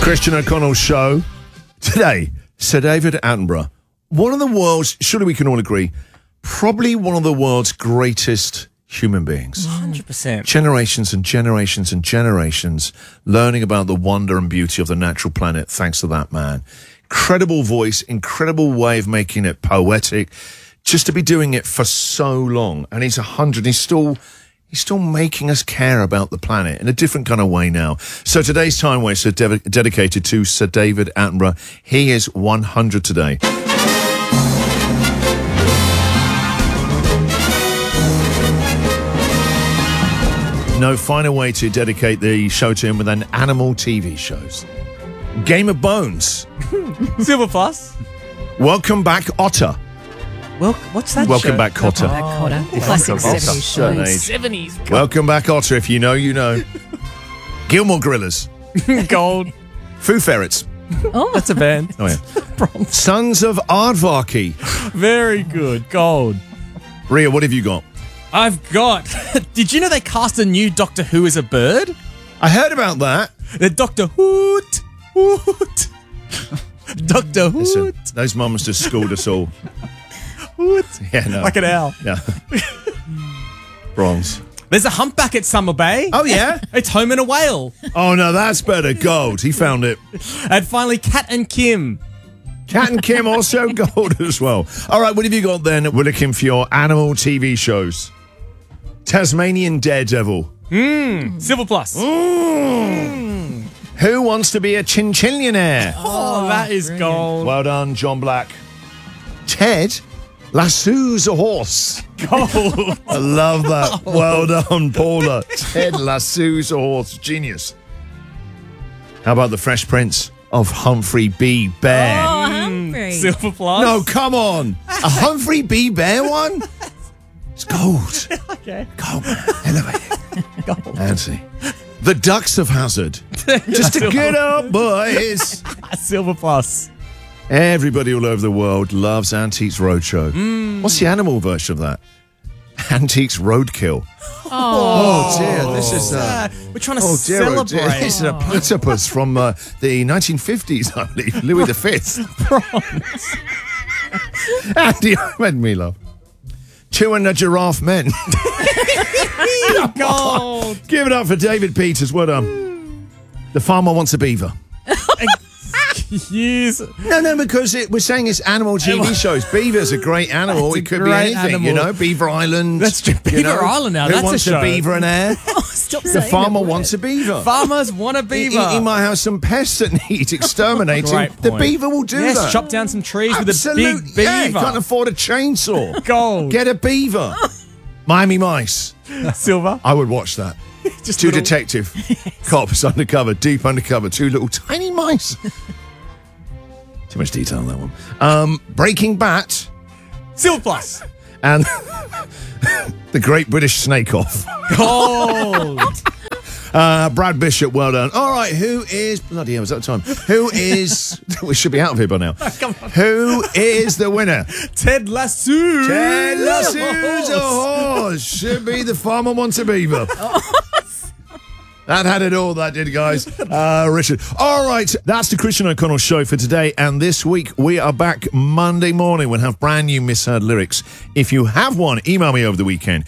Christian O'Connell Show. Today, Sir David Attenborough, one of the world's, surely we can all agree, probably one of the world's greatest human beings. 100%. Generations and generations and generations learning about the wonder and beauty of the natural planet thanks to that man. Incredible voice, incredible way of making it poetic, just to be doing it for so long. And he's 100, he's still making us care about the planet in a different kind of way now. So today's Time Waster dedicated to Sir David Attenborough. He is 100 today. No finer way to dedicate the show to him than animal TV shows. Game of Bones. Silver Plus. Welcome back, Otter. Well, what's that Welcome show? back, Cotter. Cotter. Classic Welcome 70s back. shows. 70s. Welcome back, Otter. If you know, you know. Gilmore Gorillas. Gold. Foo Ferrets. Oh, That's a band. Oh, yeah. Sons of Aardvark. Very good. Gold. Ria, what have you got? I've got... Did you know they cast a new Doctor Who as a bird? I heard about that. The Doctor Hoot. Hoot. Doctor Hoot. Listen, those mums just schooled us all. Hoot. Yeah, no. Like an owl. Yeah. Bronze. There's a humpback at Summer Bay. Oh, yeah? It's home in a whale. Oh, no, that's better. Gold. He found it. And finally, Cat and Kim. Cat and Kim also gold as well. All right, what have you got then? We're looking for your animal TV shows. Tasmanian Daredevil. Silver Plus. Who wants to be a chinchillionaire? Oh, that is gold. Well done, John Black. Ted lassoes a horse. Gold. I love that. Well done, Paula. Ted lassoes a horse. Genius. How about the Fresh Prince of Humphrey B. Bear? oh Humphrey. Silver Plus. No, come on. A Humphrey B. Bear one? It's gold. Okay. Gold. Elevated. Gold. Nancy. The Ducks of Hazzard. Just to get up, boys. Silver Plus. Everybody all over the world loves Antiques Roadshow. What's the animal version of that? Antiques Roadkill. Oh dear, this is We're trying to oh dear, celebrate. this is a platypus from the 1950s, I believe. Louis V. Andy, made me laugh. Two and a Giraffe Men. Gold. Give it up for David Peters. Well done. The Farmer Wants a Beaver. Yes. No, because we're saying it's animal TV shows. Beaver's a great animal. It's a It could be great anything, animal. Beaver Island. That's true. Beaver Island now, Who that's a wants show. beaver and air? Stop The saying farmer that wants a beaver. Farmers want a beaver. He might have some pests that need exterminating. Great The point. beaver will do Yes, that. chop down some trees with a Absolute- big beaver. Yeah, you can't afford a chainsaw. Gold. Get a beaver. Miami Mice. Silver. I would watch that. Just Two little- detective cops undercover, deep undercover, two little tiny mice. Too much detail on that one. Breaking Bat Silver Plus. and the Great British Snake Off. Gold. Brad Bishop, well done. All right, who is... Bloody hell, was that time? Who is... We should be out of here by now. Come on. Who is the winner? Ted Lasso. Ted Lasso's a horse. Should be the Farmer Wants a Beaver. That had it all, that did, guys. Richard. All right, that's the Christian O'Connell Show for today. And this week, we are back Monday morning. We'll have brand new misheard lyrics. If you have one, email me over the weekend.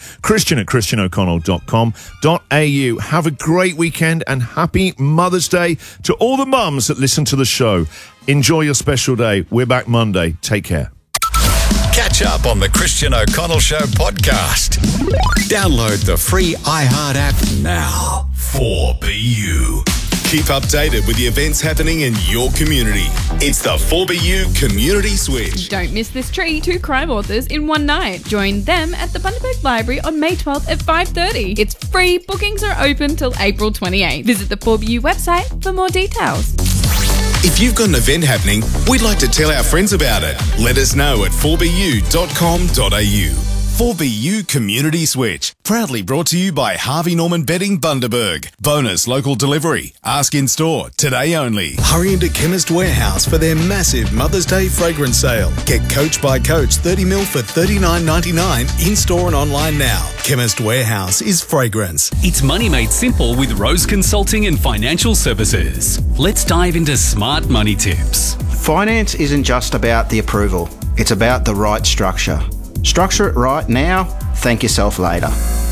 Christian@christianoconnell.com.au. Have a great weekend and happy Mother's Day to all the mums that listen to the show. Enjoy your special day. We're back Monday. Take care. Catch up on the Christian O'Connell Show podcast. Download the free iHeart app now. 4BU. Keep updated with the events happening in your community. It's the 4BU Community Switch. Don't miss this treat. 2 crime authors in one night. Join them at the Bundaberg Library on May 12th at 5:30. It's free. Bookings are open till April 28th. Visit the 4BU website for more details. If you've got an event happening, we'd like to tell our friends about it. Let us know at 4bu.com.au. 4BU Community Switch. Proudly brought to you by Harvey Norman Bedding Bundaberg. Bonus local delivery. Ask in store. Today only. Hurry into Chemist Warehouse for their massive Mother's Day fragrance sale. Get Coach by Coach 30ml for $39.99 in store and online now. Chemist Warehouse is fragrance. It's money made simple with Rose Consulting and Financial Services. Let's dive into smart money tips. Finance isn't just about the approval. It's about the right structure. Structure it right now, thank yourself later.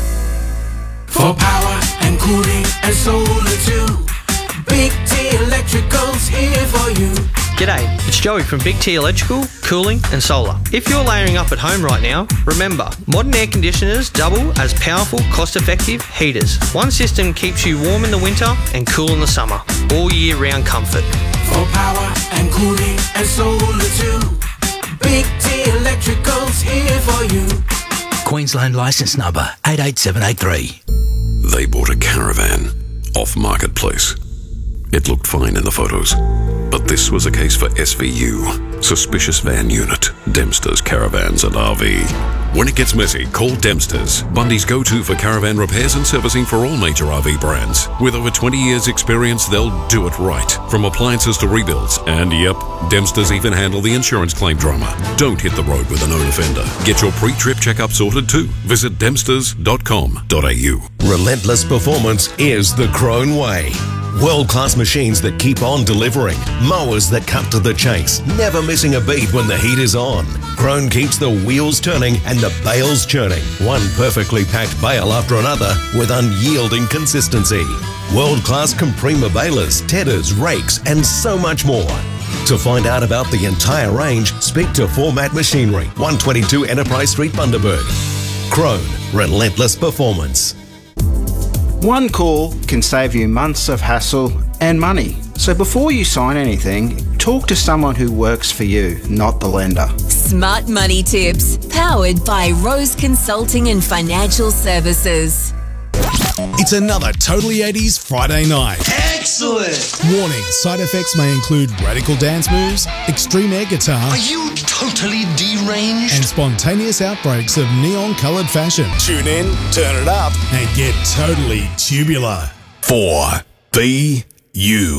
For power and cooling and solar too, Big T Electrical's here for you. G'day, it's Joey from Big T Electrical, Cooling and Solar. If you're layering up at home right now, remember, modern air conditioners double as powerful, cost-effective heaters. One system keeps you warm in the winter and cool in the summer. All year round comfort. For power and cooling and solar too, Big T Electrical's here for you. Queensland licence number 88783. They bought a caravan off Marketplace. It looked fine in the photos, but this was a case for SVU, Suspicious Van Unit, Dempster's Caravans and RV. When it gets messy, call Dempster's, Bundy's go-to for caravan repairs and servicing for all major RV brands. With over 20 years experience, they'll do it right, from appliances to rebuilds. And yep, Dempster's even handle the insurance claim drama. Don't hit the road with a known offender. Get your pre-trip checkup sorted too. Visit dempsters.com.au. Relentless performance is the Crone way. World-class machines that keep on delivering. Mowers that cut to the chase, never missing a beat when the heat is on. Crone keeps the wheels turning and the bales churning. One perfectly packed bale after another with unyielding consistency. World-class Comprima balers, tedders, rakes, and so much more. To find out about the entire range, speak to Format Machinery, 122 Enterprise Street, Bundaberg. Crone, relentless performance. One call can save you months of hassle and money. So before you sign anything, talk to someone who works for you, not the lender. Smart Money Tips, powered by Rose Consulting and Financial Services. It's another Totally 80s Friday night. Excellent! Warning, side effects may include radical dance moves, extreme air guitar, Are you totally deranged? and spontaneous outbreaks of neon-coloured fashion. Tune in, turn it up, and get totally tubular. 4BU.